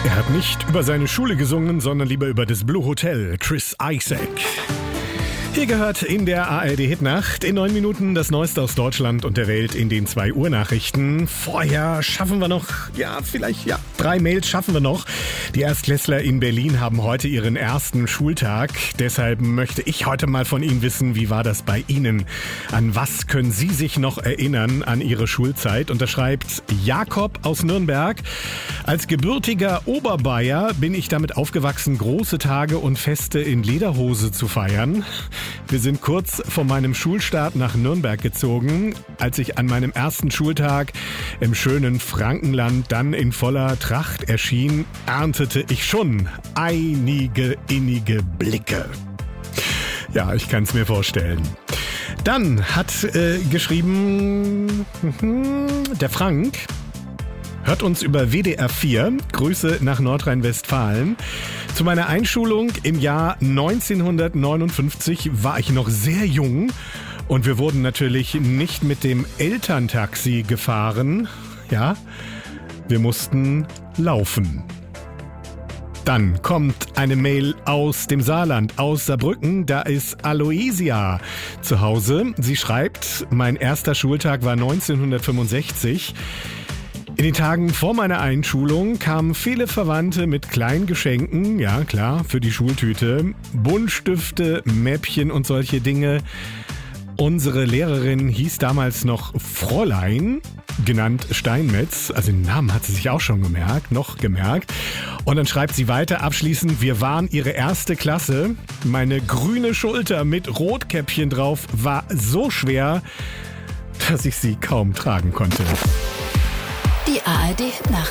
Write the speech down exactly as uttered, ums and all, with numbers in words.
Er hat nicht über seine Schule gesungen, sondern lieber über das Blue Hotel. Chris Isaak. Hier gehört in der A R D-Hitnacht in neun Minuten das Neueste aus Deutschland und der Welt in den zwei Uhr Nachrichten. Vorher schaffen wir noch, ja, vielleicht, ja, drei Mails schaffen wir noch. Die Erstklässler in Berlin haben heute ihren ersten Schultag. Deshalb möchte ich heute mal von Ihnen wissen, wie war das bei Ihnen? An was können Sie sich noch erinnern an Ihre Schulzeit? Und da schreibt Jakob aus Nürnberg: Als gebürtiger Oberbayer bin ich damit aufgewachsen, große Tage und Feste in Lederhose zu feiern. Wir sind kurz vor meinem Schulstart nach Nürnberg gezogen. Als ich an meinem ersten Schultag im schönen Frankenland dann in voller Tracht erschien, erntete ich schon einige innige Blicke. Ja, ich kann es mir vorstellen. Dann hat äh, geschrieben der Frank, hört uns über W D R vier. Grüße nach Nordrhein-Westfalen. Zu meiner Einschulung im Jahr neunzehnhundertneunundfünfzig war ich noch sehr jung und wir wurden natürlich nicht mit dem Elterntaxi gefahren. Ja, wir mussten laufen. Dann kommt eine Mail aus dem Saarland, aus Saarbrücken. Da ist Aloysia zu Hause. Sie schreibt: Mein erster Schultag war neunzehnhundertfünfundsechzig. In den Tagen vor meiner Einschulung kamen viele Verwandte mit kleinen Geschenken, ja klar, für die Schultüte, Buntstifte, Mäppchen und solche Dinge. Unsere Lehrerin hieß damals noch Fräulein, genannt Steinmetz, also den Namen hat sie sich auch schon gemerkt, noch gemerkt. Und dann schreibt sie weiter abschließend: Wir waren ihre erste Klasse. Meine grüne Schulter mit Rotkäppchen drauf war so schwer, dass ich sie kaum tragen konnte. Die A R D-Nacht.